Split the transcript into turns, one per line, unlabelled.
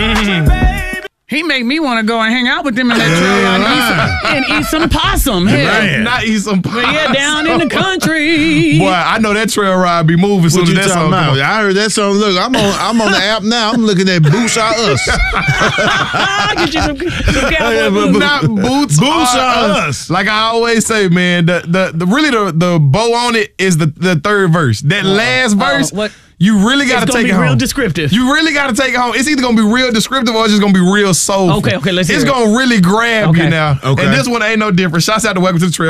He make me want to go and hang out with them in that trail ride and eat some possum. Hell.
Not eat some possum.
Yeah, down in the country.
Boy, I know that trail ride be moving.
What you talking about? I heard that song. Look, I'm on the app now. I'm looking at Boots Are Us.
Get you some cowboy boots.
Not Boots Are Us. Like I always say, man, the bow on it is the third verse. That last verse.
What?
You really got to take it home.
It's going to be real descriptive.
You really got to take it home. It's either going to be real descriptive or it's just going to be real soulful.
Okay, let's hear it.
It's going to really grab you now.
Okay.
And this one ain't no different. Shouts out to Welcome to the Trail.